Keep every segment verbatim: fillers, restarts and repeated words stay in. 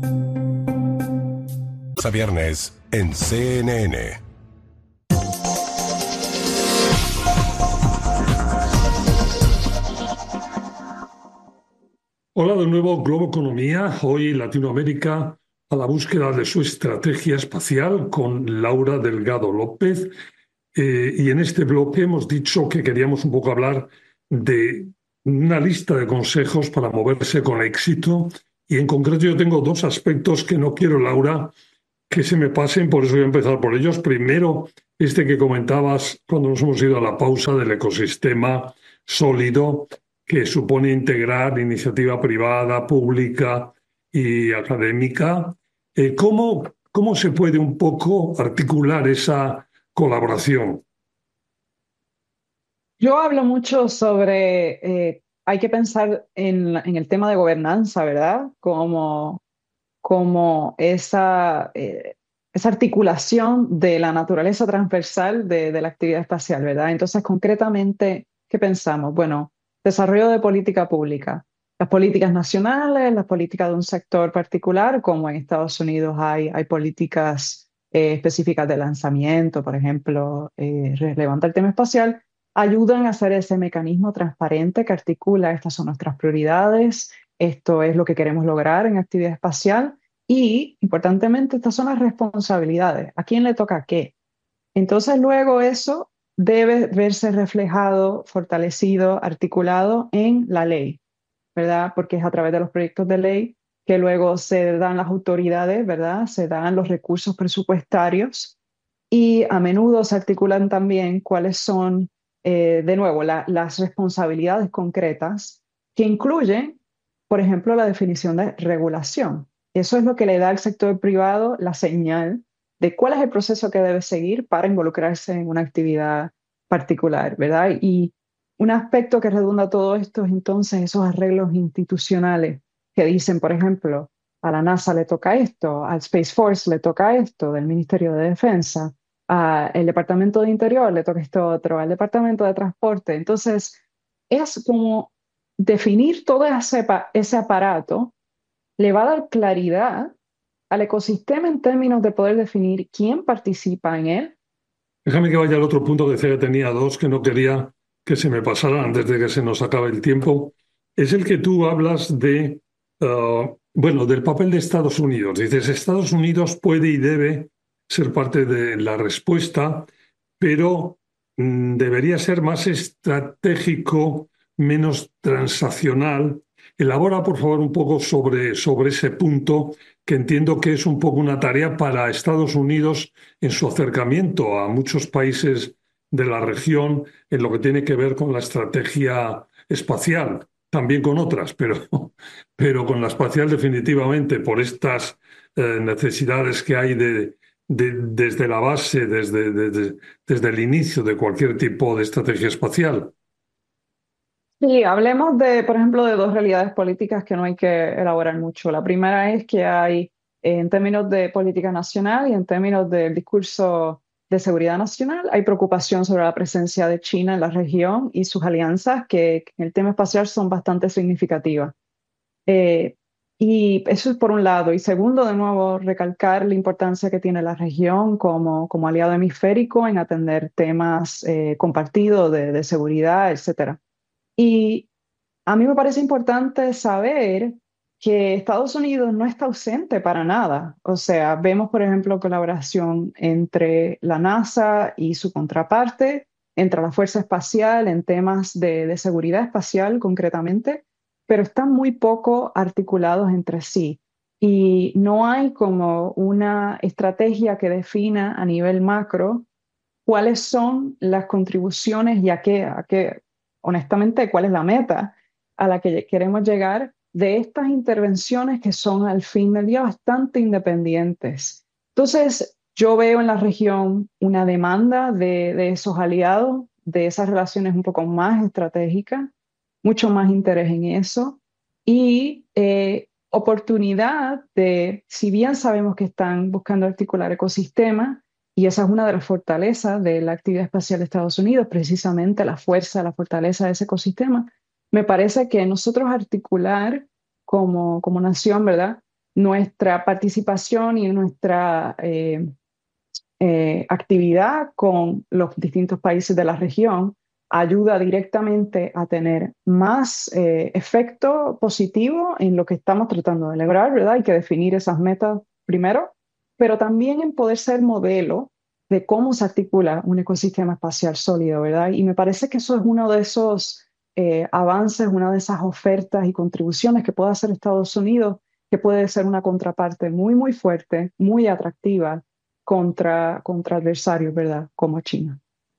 A viernes en C N N. Hola de nuevo, Globo Economía. Hoy Latinoamérica a la búsqueda de su estrategia espacial con Laura Delgado López. Eh, y en este bloque hemos dicho que queríamos un poco hablar de una lista de consejos para moverse con éxito. Y en concreto yo tengo dos aspectos que no quiero, Laura, que se me pasen, por eso voy a empezar por ellos. Primero, este que comentabas cuando nos hemos ido a la pausa del ecosistema sólido que supone integrar iniciativa privada, pública y académica. Eh, ¿cómo, cómo se puede un poco articular esa colaboración? Yo hablo mucho sobre, eh, hay que pensar en, la- en el tema de gobernanza, ¿verdad? Como, como esa, eh, esa articulación de la naturaleza transversal de, de la actividad espacial, ¿verdad? Entonces, concretamente, ¿qué pensamos? Bueno, desarrollo de política pública. Las políticas nacionales, las políticas de un sector particular, como en Estados Unidos hay, hay políticas eh, específicas de lanzamiento, por ejemplo, eh, relevante al tema espacial, ayudan a hacer ese mecanismo transparente que articula, estas son nuestras prioridades, esto es lo que queremos lograr en actividad espacial y, importantemente, estas son las responsabilidades. ¿A quién le toca qué? Entonces, luego eso debe verse reflejado, fortalecido, articulado en la ley, ¿verdad? Porque es a través de los proyectos de ley que luego se dan las autoridades, ¿verdad? Se dan los recursos presupuestarios y a menudo se articulan también cuáles son, eh, de nuevo, la- las responsabilidades concretas que incluyen, por ejemplo, la definición de regulación. Eso es lo que le da al sector privado la señal de cuál es el proceso que debe seguir para involucrarse en una actividad particular, ¿verdad? Y un aspecto que redunda todo esto es entonces esos arreglos institucionales que dicen, por ejemplo, a la NASA le toca esto, al Space Force le toca esto, del Ministerio de Defensa, al Departamento de Interior le toca esto otro, al Departamento de Transporte. Entonces, es como definir todo ese, pa- ese aparato le va a dar claridad al ecosistema en términos de poder definir quién participa en él. Déjame que vaya al otro punto que decía que tenía dos que no quería que se me pasaran antes de que se nos acabe el tiempo. Es el que tú hablas de, eh, bueno, del papel de Estados Unidos. Dices, Estados Unidos puede y debe ser parte de la respuesta, pero mm, debería ser más estratégico, menos transaccional. Elabora, por favor, un poco sobre, sobre ese punto, que entiendo que es un poco una tarea para Estados Unidos en su acercamiento a muchos países de la región en lo que tiene que ver con la estrategia espacial, también con otras, pero, pero con la espacial definitivamente por estas eh, necesidades que hay de, de- desde la base, desde, desde, desde el inicio de cualquier tipo de estrategia espacial. Sí, hablemos de, por ejemplo, de dos realidades políticas que no hay que elaborar mucho. La primera es que hay, eh, en términos de política nacional y en términos del discurso de seguridad nacional, hay preocupación sobre la presencia de China en la región y sus alianzas, que, que en el tema espacial son bastante significativas. Eh, y eso es por un lado. Y segundo, de nuevo, recalcar la importancia que tiene la región como, como aliado hemisférico en atender temas eh, compartidos de, de seguridad, etcétera. Y a mí me parece importante saber que Estados Unidos no está ausente para nada. O sea, vemos, por ejemplo, colaboración entre la NASA y su contraparte, entre la Fuerza Espacial en temas de, de seguridad espacial concretamente, pero están muy poco articulados entre sí. Y no hay como una estrategia que defina a nivel macro cuáles son las contribuciones y a qué, a qué, honestamente, cuál es la meta a la que queremos llegar de estas intervenciones que son al fin del día bastante independientes. Entonces, yo veo en la región una demanda de, de esos aliados, de esas relaciones un poco más estratégicas, mucho más interés en eso y eh, oportunidad de, si bien sabemos que están buscando articular ecosistemas, y esa es una de las fortalezas de la actividad espacial de Estados Unidos, precisamente la fuerza, la fortaleza de ese ecosistema. Me parece que nosotros articular como, como nación, ¿verdad? nuestra participación y nuestra eh, eh, actividad con los distintos países de la región ayuda directamente a tener más eh, efecto positivo en lo que estamos tratando de lograr, ¿verdad? Hay que definir esas metas primero, pero también en poder ser modelo de cómo se articula un ecosistema espacial sólido, ¿verdad? Y me parece que eso es uno de esos eh, avances, una de esas ofertas y contribuciones que puede hacer Estados Unidos, que puede ser una contraparte muy, muy fuerte, muy atractiva contra, contra adversarios, ¿verdad? Como China.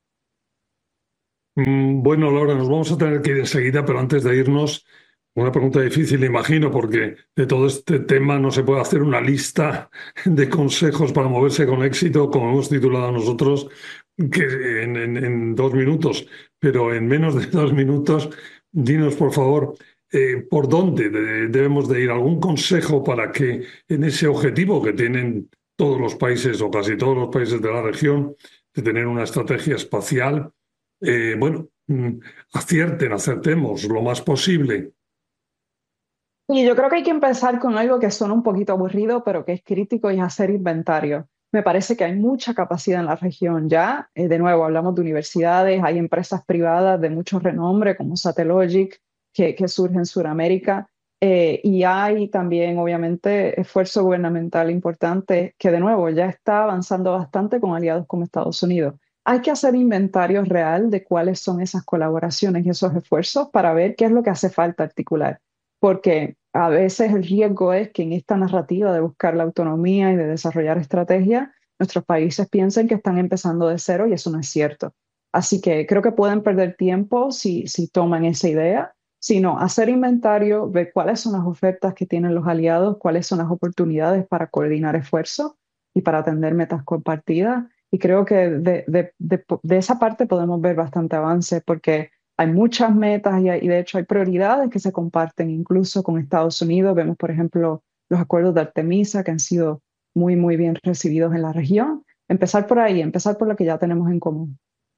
Mm, Bueno, Laura, nos vamos a tener que ir enseguida, pero antes de irnos, una pregunta difícil, imagino, porque de todo este tema no se puede hacer una lista de consejos para moverse con éxito, como hemos titulado nosotros, que en, en- en dos minutos, pero en menos de dos minutos, dinos, por favor, eh, por dónde de- debemos de ir. ¿Algún consejo para que en ese objetivo que tienen todos los países o casi todos los países de la región, de tener una estrategia espacial? eh, bueno, mm, acierten, acertemos lo más posible. Y yo creo que hay que empezar con algo que suena un poquito aburrido, pero que es crítico y es hacer inventario. Me parece que hay mucha capacidad en la región ya. Eh, de nuevo, hablamos de universidades, hay empresas privadas de mucho renombre como Satellogic que, que surge en Sudamérica. Eh, y hay también, obviamente, esfuerzo gubernamental importante que, de nuevo, ya está avanzando bastante con aliados como Estados Unidos. Hay que hacer inventario real de cuáles son esas colaboraciones y esos esfuerzos para ver qué es lo que hace falta articular, porque a veces el riesgo es que en esta narrativa de buscar la autonomía y de desarrollar estrategias, nuestros países piensen que están empezando de cero y eso no es cierto. Así que creo que pueden perder tiempo si, si toman esa idea, sino hacer inventario, ver cuáles son las ofertas que tienen los aliados, cuáles son las oportunidades para coordinar esfuerzos y para atender metas compartidas. Y creo que de, de, de, de esa parte podemos ver bastante avance porque hay muchas metas y, hay- y de hecho hay prioridades que se comparten incluso con Estados Unidos. Vemos, por ejemplo, los acuerdos de Artemisa que han sido muy, muy bien recibidos en la región. Empezar por ahí, empezar por lo que ya tenemos en común.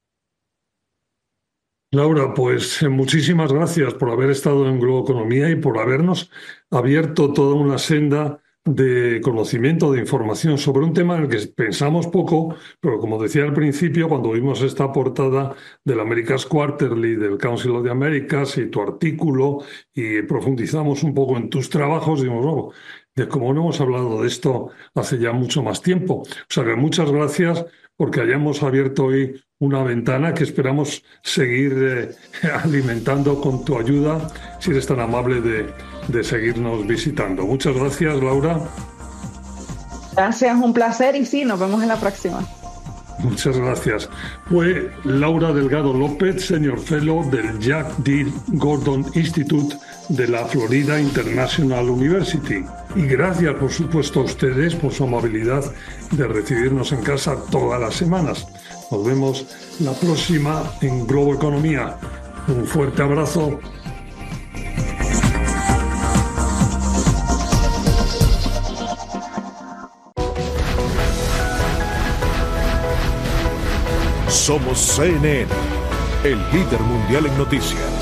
Laura, pues eh, muchísimas gracias por haber estado en Globo Economía y por habernos abierto toda una senda de conocimiento, de información sobre un tema en el que pensamos poco, pero como decía al principio, cuando vimos esta portada del America's Quarterly, del Council of the Americas y tu artículo, y profundizamos un poco en tus trabajos, dimos, oh, de cómo no hemos hablado de esto hace ya mucho más tiempo. O sea que muchas gracias porque hayamos abierto hoy una ventana que esperamos seguir eh, alimentando con tu ayuda, si eres tan amable de, de seguirnos visitando. Muchas gracias, Laura. Gracias, un placer y sí, nos vemos en la próxima. Muchas gracias. Fue Laura Delgado López, Senior Fellow del Jack D. Gordon Institute de la Florida International University. Y gracias, por supuesto, a ustedes por su amabilidad de recibirnos en casa todas las semanas. Nos vemos la próxima en Globo Economía. Un fuerte abrazo. Somos C N N, el líder mundial en noticias.